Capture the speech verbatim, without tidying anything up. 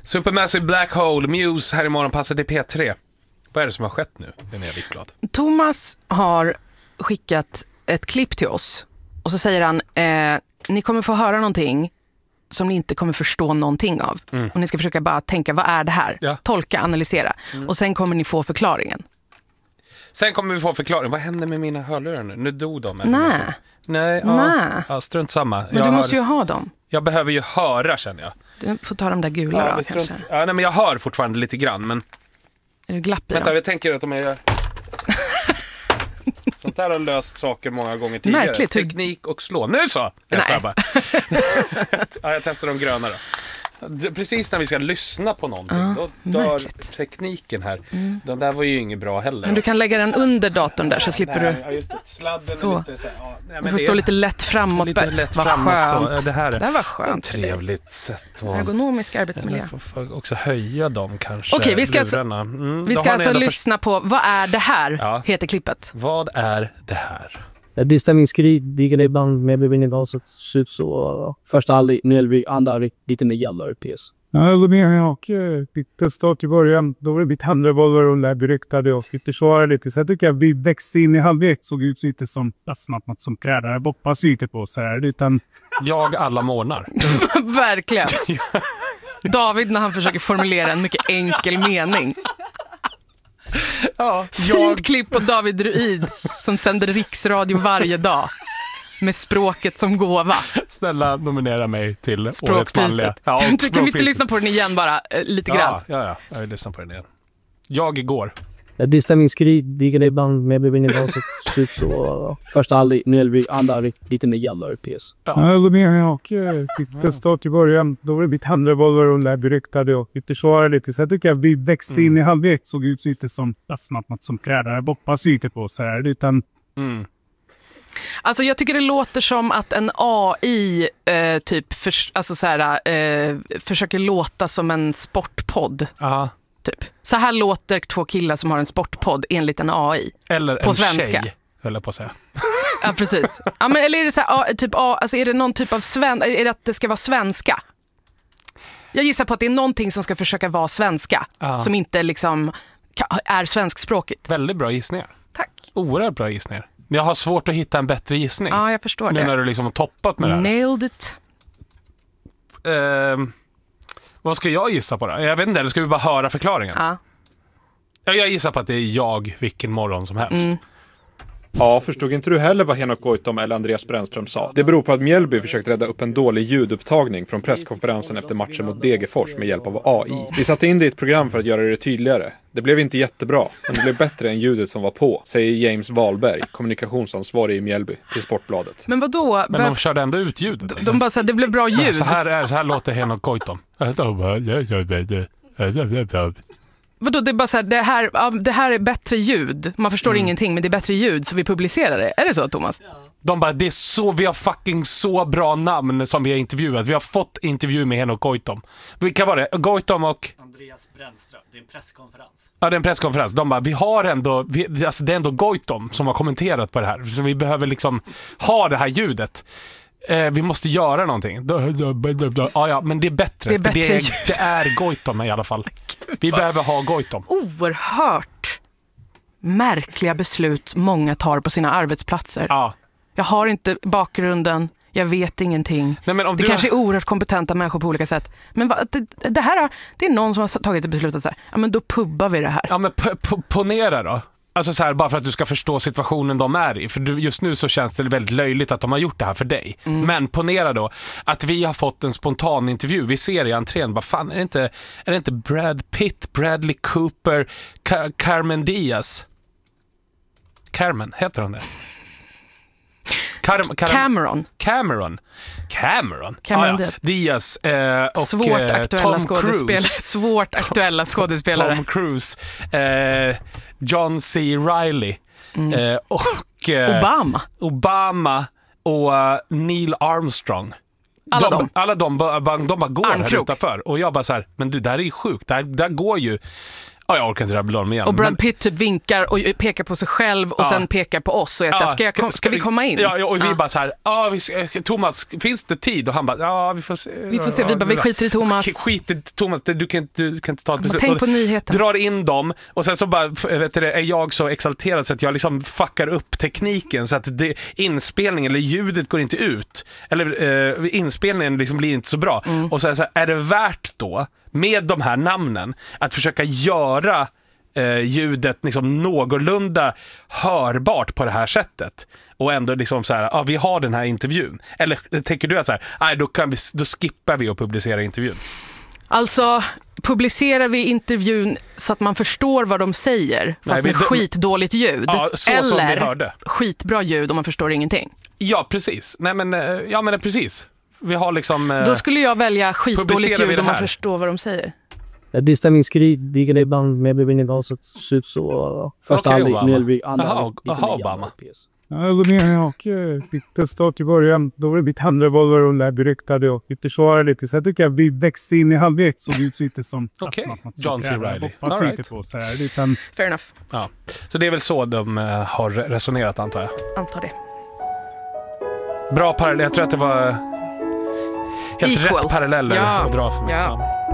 Supermassive Black Hole, Muse här i morgonpasset i P tre. Vad är det som har skett nu, Linnea Wikblad? Thomas har skickat ett klipp till oss. Och så säger han, eh, ni kommer få höra någonting som ni inte kommer förstå någonting av. Mm. Och ni ska försöka bara tänka, vad är det här? Ja. Tolka, analysera. Mm. Och sen kommer ni få förklaringen. Sen kommer vi få förklaringen. Vad händer med mina hörlurar nu? Nu dog de. Nej. Nej, ja. Nej. Ja, strunt samma. Men jag du hör... måste ju ha dem. Jag behöver ju höra, känner jag. Du får ta de där gula ja, då, strunt... kanske. Ja, nej, men jag hör fortfarande lite grann, men... Är det glapp i Vänta, dem? jag tänker att de är... Sånt där har löst saker många gånger tidigare. Märkligt. Teknik och slå. Nu så! Jag ska bara. Ja, jag testar de gröna då. Precis när vi ska lyssna på någonting, ja, då dör tekniken här. Mm. Den där var ju inget bra heller. Men du kan lägga den under datorn där så slipper nej, du... Ja, just det. Sladden så. Är lite så här, ja, nej, men du får det stå är... lite lätt framåt. Lite lätt vad framåt skönt. så. Det här är det var skönt. ett trevligt sätt. Och... Ergonomisk arbetsmiljö. Jag får, får också höja dem kanske. Okej, vi ska alltså, mm, vi ska alltså lyssna för... på vad är det här, ja. Heter klippet. Vad är det här? Det stämningskrig ligger ibland med bevillningsgaset. Så först aldrig, nu är vi andra aldrig lite mer jävlar P S. Ja, då menar jag och lite start i början. Då var det mitt handlebollar och där beryktade och lite svarade lite. Så jag tycker att vi växte in i halvlek. Såg ut lite som plastmatmat som krädare. Jag hoppas lite på så här. Utan... Jag alla månar. Verkligen. David när han försöker formulera en mycket enkel mening. Ja, Fint jag... klipp på David Druid som sänder riksradio varje dag. Med språket som gåva. Snälla nominera mig till årets manliga. Ja, du kan vi inte lyssna på den igen bara, eh, lite ja, grann. Ja, ja, jag vill lyssna på den igen. Jag igår. Det stämningskrig ligger ibland med bevillningsgaset. Så först aldrig, nu är vi andra aldrig lite mer jävlar P S. Ja, då menar jag och lite start i början. Då var det mitt handlebollar och där beryktade och lite svarade lite. Så jag tycker att vi växte mm. in i halvlek. Såg ut lite som plastmatmat som krädare. Jag hoppas lite på så här. Utan... Mm. Alltså jag tycker det låter som att en A I eh, typ för, alltså så här, eh, försöker låta som en sportpodd. Aha. Typ. Så här låter två killar som har en sportpodd enligt en A I. Eller på en svenska. Tjej, höll jag på att säga. Ja, precis. Ja, men, eller är det så här, typ, alltså är det någon typ av sven, är det att det ska vara svenska? Jag gissar på att det är någonting som ska försöka vara svenska. Aha. Som inte liksom är svenskspråkigt. Väldigt bra gissningar. Tack. Oerhört bra gissningar. Jag har svårt att hitta en bättre gissning. Ja, jag förstår nu det. Nu när du liksom har toppat med det här. Nailed it. Uh, vad ska jag gissa på då? Jag vet inte, eller ska vi bara höra förklaringen? Ja. Jag gissar på att det är jag vilken morgon som helst. Mm. Ja, förstod inte du heller vad Henok Goitom eller Andreas Brännström sa? Det beror på att Mjällby försökte rädda upp en dålig ljudupptagning från presskonferensen efter matchen mot Degerfors med hjälp av A I. Vi satte in det i ett program för att göra det tydligare. Det blev inte jättebra, men det blev bättre än ljudet som var på, säger James Wahlberg, kommunikationsansvarig i Mjällby, till Sportbladet. Men vadå? Men de körde ändå ut ljudet. De, de bara sa det blev bra ljud. Ja, så här är så här låter Henok Goitom. Vadå, det är bara så här, det här, ja, det här är bättre ljud. Man förstår mm. ingenting, men det är bättre ljud så vi publicerar det. Är det så, Thomas? Ja. De bara, det är så, vi har fucking så bra namn som vi har intervjuat. Vi har fått intervju med Henok Goitom. Vilka var det? Goitom och... Andreas Brännström, det är en presskonferens. Ja, det är en presskonferens. De bara, vi har ändå, vi, alltså det är ändå Goitom som har kommenterat på det här. Så vi behöver liksom ha det här ljudet. Eh, vi måste göra någonting. Ja, ja, men det är bättre. Det är, bättre det är, det är Goitom i alla fall. Gud, vi behöver ha Goitom. Oerhört märkliga beslut många tar på sina arbetsplatser. Ja. Jag har inte bakgrunden. Jag vet ingenting. Nej, men om det du... kanske är oerhört kompetenta människor på olika sätt. Men va, det, det här det är någon som har tagit ett beslut att säga, ja men då pubbar vi det här. Ja, men p- p- ponera då. Alltså så här, bara för att du ska förstå situationen de är i. För du, just nu så känns det väldigt löjligt att de har gjort det här för dig. Mm. Men ponera då att vi har fått en spontan intervju. Vi ser i entrén, bara fan, är det inte, är det inte Brad Pitt, Bradley Cooper, Car- Carmen Diaz? Carmen, heter hon det? Car- Car- Cameron. Cameron. Cameron. Cameron ah, ja. Diaz eh, och Svårt eh, aktuella Tom skådespelare. Cruise. Svårt aktuella skådespelare. Tom Cruise. Eh, John C. Reilly. Mm. Eh, och eh, Obama. Obama och uh, Neil Armstrong. Alla de, de. Alla de, de, de bara går Armkrok. här utanför. Och jag bara så här, men du, där är ju sjukt. Där, där går ju Ja, jag orkar inte rabbla dem igen. Och Brad men... Pitt typ vinkar och pekar på sig själv och ja. sen pekar på oss och jag säger, ja, ska, jag kom, ska, ska vi komma in? Ja, och vi ja. bara så här, ja, vi, Thomas, finns det tid? Och han bara, ja, vi får se. Vi får se, ja, vi bara, vi skiter i Thomas. Skit i Thomas, du kan, du kan inte ta ett beslut. Tänk på nyheten. Drar in dem och sen så bara, vet du, är jag så exalterad så att jag liksom fuckar upp tekniken så att det, inspelningen eller ljudet går inte ut. Eller eh, inspelningen liksom blir inte så bra. Mm. Och så är, det så här, är det värt då med de här namnen att försöka göra eh, ljudet liksom någorlunda hörbart på det här sättet och ändå liksom så här, ja, vi har den här intervjun. Eller tänker du att så här, nej, då kan vi då skippar vi att publicera intervjun. Alltså, publicerar vi intervjun så att man förstår vad de säger fast nej, med det, skitdåligt ljud ja, så eller som vi hörde. Skitbra ljud om man förstår ingenting. Ja, precis. Nej men ja men precis. Vi har liksom eh, då skulle jag välja skitdåligt ljud om man förstår vad de säger. Det stämningskrig ibland med bevingningsgaset syns så första okay, halvlek Mjällby, andra Aha, halvlek aha, Obama. Ja, jag menar, och fick start i början. Då var det mitt handbollsbollar och där beryktade och inte svara lite. Så jag tycker att vi växte in i halvlek så ut lite som Okej, okay. John C. Reilly. Hoppas right. inte på så här. Utan... Fair enough. Ja. Så det är väl så de uh, har resonerat, antar jag. Antar det. Bra parallell. Jag tror att det var helt Equal. rätt paralleller ja. att dra för mig. Ja. Ja.